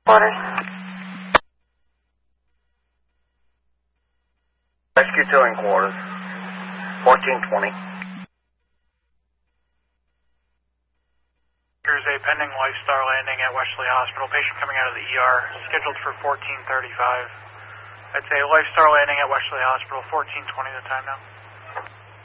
Quarters. Rescue towing quarters. 1420. There's a pending Lifestar landing at Wesley Hospital. Patient coming out of the ER, scheduled for 14:35. I'd say Lifestar landing at Wesley Hospital, 14:20 the time now.